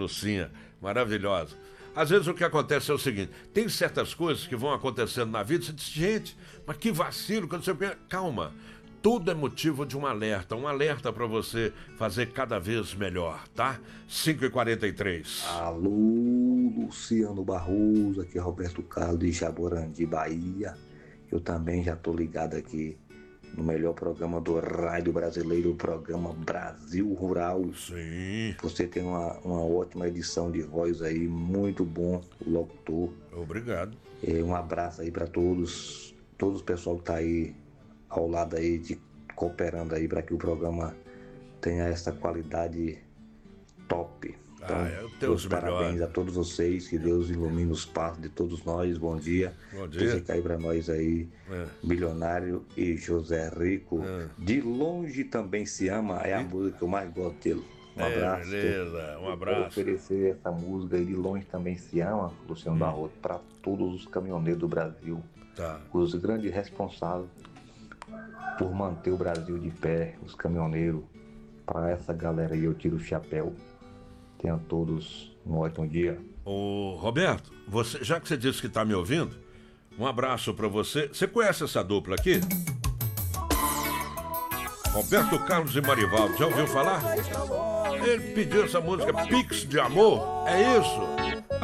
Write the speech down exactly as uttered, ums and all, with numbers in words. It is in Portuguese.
Lucinha, maravilhosa. Às vezes o que acontece é o seguinte, tem certas coisas que vão acontecendo na vida, você diz, gente, mas que vacilo, quando você pensa, calma, tudo é motivo de um alerta, um alerta para você fazer cada vez melhor, tá? cinco e quarenta e três. Alô, Luciano Barroso, aqui é Roberto Carlos de Jaborandi, Bahia. Eu também já tô ligado aqui no melhor programa do rádio brasileiro, o programa Brasil Rural. Sim. Você tem uma, uma ótima edição de voz aí, muito bom, o locutor. Obrigado. É, um abraço aí para todos, todos o pessoal que tá aí ao lado aí, de, cooperando aí para que o programa tenha essa qualidade top. Então, ah, é o teu meus parabéns a todos vocês, que Deus ilumine os passos de todos nós. Bom dia. Bom dia. Você cair para nós aí, é. Milionário e José Rico. É. De longe também se ama, é a música que eu mais gosto dele. Um é, abraço. Beleza, um abraço. Eu quero oferecer essa música aí, De Longe Também Se Ama, Luciano hum. Barroso, para todos os caminhoneiros do Brasil. Tá. Os grandes responsáveis por manter o Brasil de pé, os caminhoneiros. Para essa galera aí eu tiro o chapéu. Tenham todos um ótimo dia. Ô Roberto, você, já que você disse que está me ouvindo, um abraço para você. Você conhece essa dupla aqui? Roberto Carlos e Marivaldo, já ouviu falar? Ele pediu essa música Pix de Amor, é isso?